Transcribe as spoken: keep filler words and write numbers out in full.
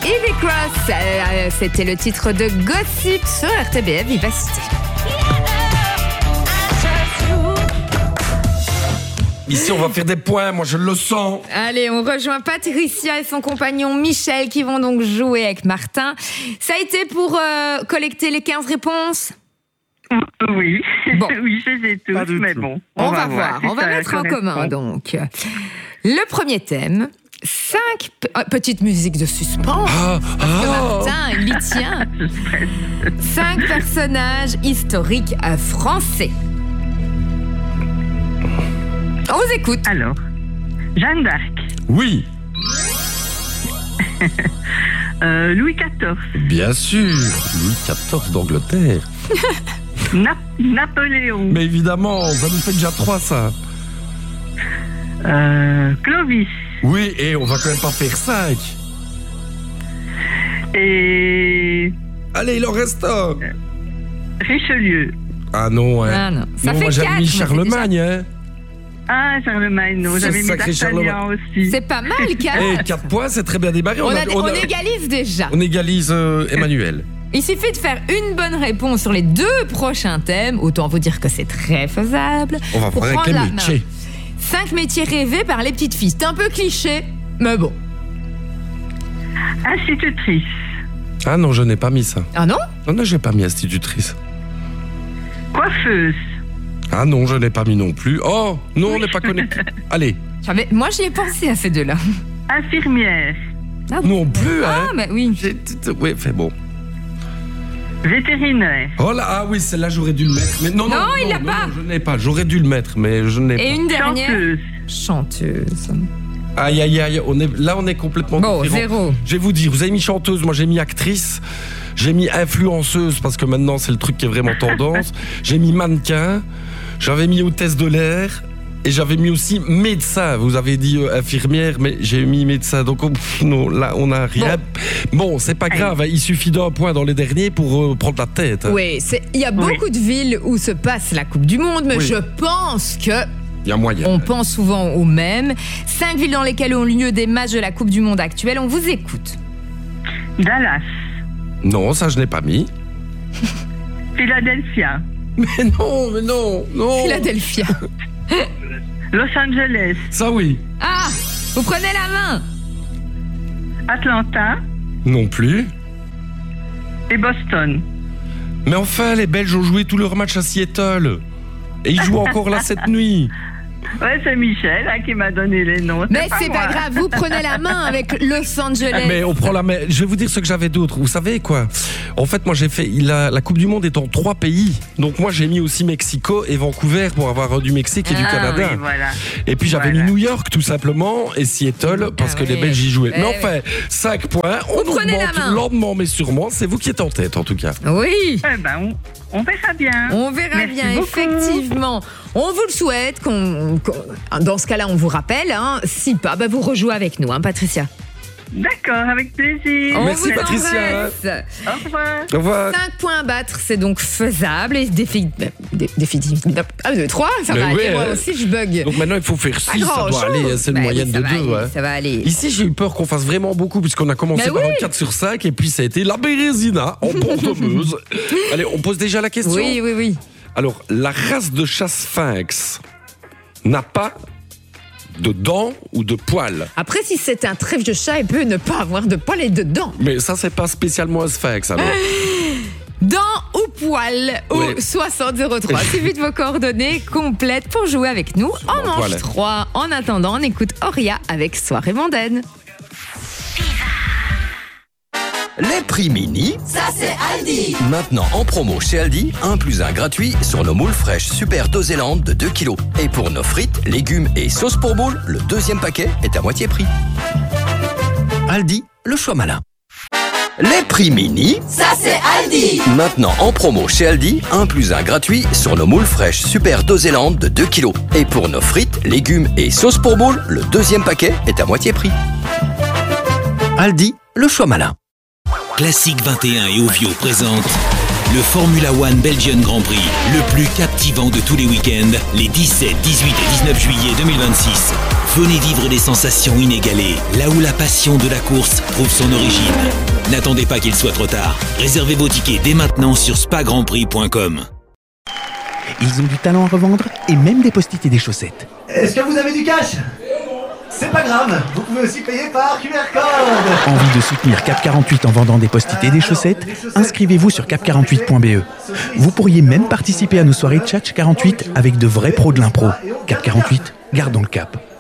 Ivy Cross, euh, c'était le titre de Gossip sur R T B F Vivacité. Ici, on va faire des points, moi je le sens. Allez, on rejoint Patricia et son compagnon Michel qui vont donc jouer avec Martin. Ça a été pour euh, collecter les quinze réponses ? Oui, bon. oui, je les ai tous, mais bon. On, on va, va voir, voir. on va mettre en commun donc. Le premier thème, cinq p- oh, petites musiques de suspense. Ah, parce que ah. Martin, il y tient. Cinq personnages historiques français. On vous écoute. Alors, Jeanne d'Arc. Oui. euh, Louis quatorze. Bien sûr, Louis quatorze d'Angleterre. Na- Napoléon. Mais évidemment, ça nous fait déjà trois, ça. Euh, Clovis. Oui, et on va quand même pas faire cinq. Et... Allez, il en reste un. Richelieu. Ah non, hein. Ah non, ça non, fait moi j'avais quatre, mis mais c'est Charlemagne, déjà... hein. Ah, Charlemagne, non, Ce j'avais mis sacré D'Artagnan aussi. C'est pas mal, quatre. Eh, quatre points, c'est très bien démarré. On, On, a- a- on on a- égalise déjà. on égalise euh, Emmanuel. Il suffit de faire une bonne réponse sur les deux prochains thèmes. Autant vous dire que c'est très faisable. On va Pour voir avec prendre les la main. métiers. Cinq métiers rêvés par les petites filles. C'est un peu cliché, mais bon. Institutrice. Ah non, je n'ai pas mis ça. Ah non ? Non, non, j'ai pas mis institutrice. Coiffeuse. Ah non, je n'ai pas mis non plus. Oh, non, on n'est pas connecté. Allez, J'avais- Moi, j'y ai pensé à ces deux-là. Infirmière. Ah, non plus, hein. Ah, mais oui. J'ai- Oui, fait bon. Vétérinaire. Oh là, ah oui, celle-là, j'aurais dû le mettre. Mais non, non, Non, il l'a non, pas. non, je n'ai pas. J'aurais dû le mettre, mais je n'ai Et pas. une dernière. Chanteuse. Chanteuse. Aïe, aïe, aïe, on est, là, on est complètement Bon, différents. zéro. Je vais vous dire, vous avez mis chanteuse, moi j'ai mis actrice. J'ai mis influenceuse, parce que maintenant, c'est le truc qui est vraiment tendance. J'ai mis mannequin. J'avais mis hôtesse de l'air. Et j'avais mis aussi médecin. Vous avez dit euh, infirmière, mais j'ai mis médecin. Donc, oh, pff, non, là, on n'a rien. Bon, bon c'est pas grave. hein, Il suffit d'un point dans les derniers pour euh, prendre la tête. hein. Oui, c'est- il y a beaucoup de villes où se passe la Coupe du Monde, mais Oui. je pense que Il y a moyen. on pense souvent aux mêmes. Cinq villes dans lesquelles ont lieu des matchs de la Coupe du Monde actuelle. On vous écoute. Dallas. Non, ça, je n'ai pas mis. Philadelphia. Mais non, mais non, non. Philadelphia. Los Angeles. Ça, oui. Ah, vous prenez la main. Atlanta. Non plus. Et Boston. Mais enfin, les Belges ont joué tous leurs matchs à Seattle. Et ils jouent encore là cette nuit. Ouais, c'est Michel hein, qui m'a donné les noms. Mais c'est moi. pas grave, vous prenez la main avec Los Angeles. Mais on prend la main. Je vais vous dire ce que j'avais d'autre. Vous savez quoi ? En fait, moi j'ai fait. La, la Coupe du Monde est en trois pays. Donc moi j'ai mis aussi Mexico et Vancouver pour avoir du Mexique et du Ah, Canada. Oui, voilà. Et puis j'avais Voilà. mis New York tout simplement et Seattle parce Ah que les ouais. Belges y jouaient. Eh Mais oui. enfin, cinq points. On Vous prenez la augmente main. lentement mais sûrement. C'est vous qui êtes en tête en tout cas. Oui. Eh ben, on, on verra bien. On verra Merci bien, beaucoup. effectivement. On vous le souhaite. Qu'on, qu'on- dans ce cas-là, on vous rappelle. Hein, si pas, bah vous rejouez avec nous, hein, Patricia. D'accord, avec plaisir. On Merci, vous Patricia. embrasse. Au revoir. Au revoir. cinq points à battre, c'est donc faisable. Et défi... dé- défi... un, deux, trois, ça Mais va oui, aller. Moi hein. aussi, je bug. Donc maintenant il faut faire Pas six. Ça doit grand-chose. aller. C'est une Bah oui, moyenne ça de va deux. aller, hein. Ça va aller. Ici, j'ai eu peur qu'on fasse vraiment beaucoup, puisqu'on a commencé Ben par oui. un quatre sur cinq, et puis ça a été la Bérésina en Pont-de-Meuse. Allez, on pose déjà la question. Oui, oui, oui. Alors, la race de chat sphinx n'a pas de dents ou de poils. Après, si c'est un trèfle de chat, il peut ne pas avoir de poils et de dents. Mais ça, c'est pas spécialement un sphinx, alors. Dents ou poils au Oui. soixante zéro trois. Suivez de vos coordonnées complètes pour jouer avec nous. En Bon, manche voilà. trois. En attendant, on écoute Auria avec Soirée mondaine. Les prix mini, Ça c'est Aldi. maintenant en promo chez Aldi, un plus un gratuit sur nos moules fraîches Super Doséland de deux kilos. Et pour nos frites, légumes et sauces pour moules, le deuxième paquet est à moitié prix. Aldi, le choix malin. Les prix mini, Ça c'est Aldi. maintenant en promo chez Aldi, un plus un gratuit sur nos moules fraîches Super Doséland de deux kilos. Et pour nos frites, légumes et sauces pour moules, le deuxième paquet est à moitié prix. Aldi, le choix malin. Classique vingt et un et Ovio présente le Formula One Belgian Grand Prix, le plus captivant de tous les week-ends, les dix-sept, dix-huit et dix-neuf juillet deux mille vingt-six. Venez vivre des sensations inégalées, là où la passion de la course trouve son origine. N'attendez pas qu'il soit trop tard. Réservez vos tickets dès maintenant sur spa grand prix point com. Ils ont du talent à revendre et même des post-it et des chaussettes. Est-ce que vous avez du cash ? C'est pas grave, vous pouvez aussi payer par Q R code. Envie de soutenir Cap quarante-huit en vendant des post-it et des chaussettes ? Inscrivez-vous sur cap quarante-huit point b e. Vous pourriez même participer à nos soirées Tchatch quarante-huit avec de vrais pros de l'impro. Cap quarante-huit, gardons le cap.